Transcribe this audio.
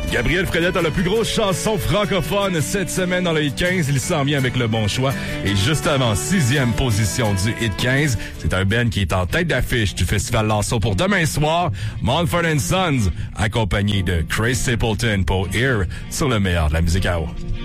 Gabriel Fredette a la plus grosse chanson francophone cette semaine dans le Hit 15. Il s'en vient avec le bon choix. Et juste avant, 6e position du Hit 15. C'est un Ben qui est en tête d'affiche du Festival Lançon pour demain soir. Mumford & Sons, accompagné de Chris Stapleton pour Here sur le meilleur de la musique à eau.